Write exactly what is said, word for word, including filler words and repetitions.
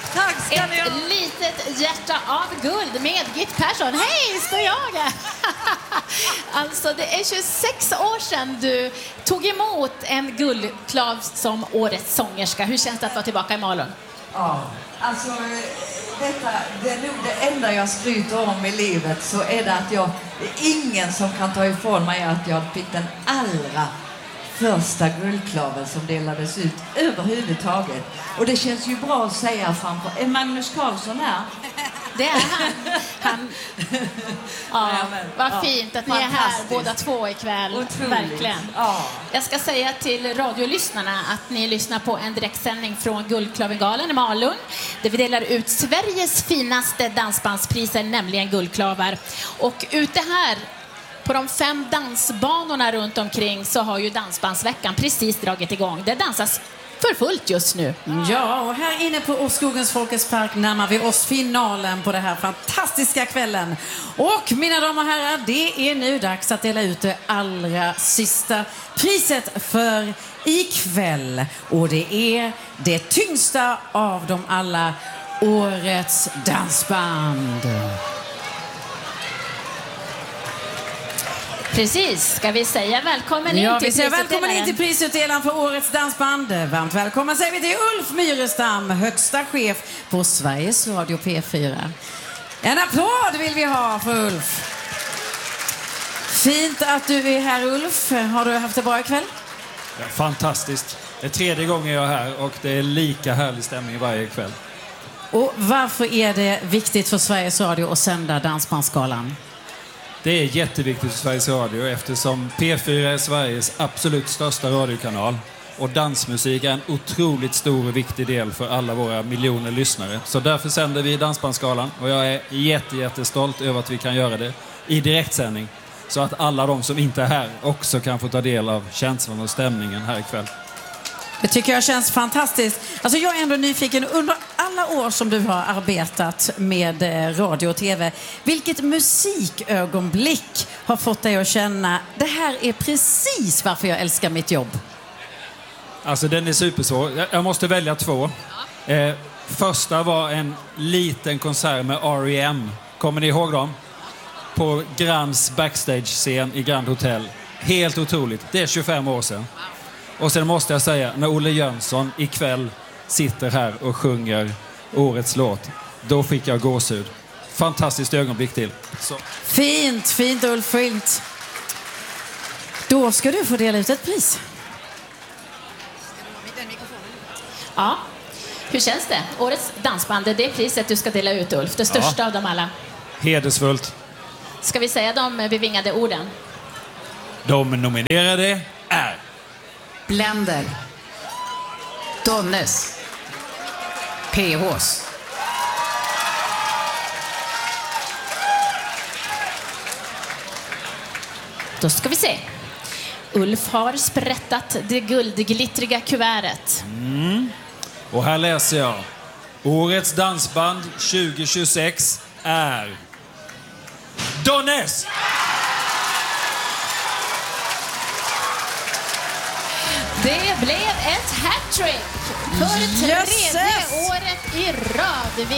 Tack ska ni ha. Ett litet hjärta av guld med Git Persson. Hej, står jag här. Alltså, det är tjugosex år sedan du tog emot en guldklav som årets sångerska. Hur känns det att vara tillbaka i Malung? Ja, alltså detta, det är nog det enda jag skryter om i livet, så är det att jag, det är ingen som kan ta ifrån mig att jag fick den allra första guldklaven som delades ut överhuvudtaget. Och det känns ju bra att säga framför. Är Magnus Carlsson här? Det är han. han ja, vad fint att ni är här båda två ikväll. Otroligt. Verkligen. Ja. Jag ska säga till radiolyssnarna att ni lyssnar på en direktsändning från Guldklavengalan i Malung, där vi delar ut Sveriges finaste dansbandspriser, nämligen guldklavar. Och ute här på de fem dansbanorna runt omkring så har ju Dansbandsveckan precis dragit igång. Det dansas för fullt just nu. Ja, och här inne på Åskogens Folkets Park närmar vi oss finalen på den här fantastiska kvällen. Och mina damer och herrar, det är nu dags att dela ut det allra sista priset för ikväll. Och det är det tyngsta av dem alla, årets dansband. Precis, ska vi säga välkommen in ja, till vi säger välkommen prisutdelaren. in till prisutdelaren för årets dansband. Varmt välkommen säger vi till Ulf Myrestam, högsta chef på Sveriges Radio P fyra. En applåd vill vi ha för Ulf. Fint att du är här, Ulf. Har du haft det bra ikväll? Ja, fantastiskt. Det är tredje gången jag är här och det är lika härlig stämning varje kväll. Och varför är det viktigt för Sveriges Radio att sända Dansbandsgalan? Det är jätteviktigt för Sveriges Radio eftersom P fyra är Sveriges absolut största radiokanal. Och dansmusik är en otroligt stor och viktig del för alla våra miljoner lyssnare. Så därför sänder vi Dansbandsgalan och jag är jätte, jättestolt över att vi kan göra det i direktsändning. Så att alla de som inte är här också kan få ta del av känslan och stämningen här ikväll. Det tycker jag känns fantastiskt. Alltså jag är ändå nyfiken, under alla år som du har arbetat med radio och tv, vilket musikögonblick har fått dig att känna, det här är precis varför jag älskar mitt jobb? Alltså den är supersvår. Jag- Jag måste välja två. Eh, första var en liten konsert med R E M. Kommer ni ihåg dem? På Grands backstage-scen i Grand Hotel. Helt otroligt. Det är tjugofem år sedan. Och sen måste jag säga, när Olle Jönsson ikväll sitter här och sjunger årets låt, då fick jag gåshud. Fantastiskt ögonblick till. Så. Fint, fint Ulf, fint. Då ska du få dela ut ett pris. Ja. Hur känns det? Årets dansband, det är det priset du ska dela ut, Ulf. Det största Ja. av dem alla. Hedersfullt. Ska vi säga de bevingade orden? De nominerade är... Blender, Donnes, P H:s. Då ska vi se. Ulf har sprättat det guldglittriga kuvertet. Mm. Och här läser jag. Årets dansband tjugo tjugosex är... Donnes! Det blev ett hattrick för tredje Jösses! året i rad.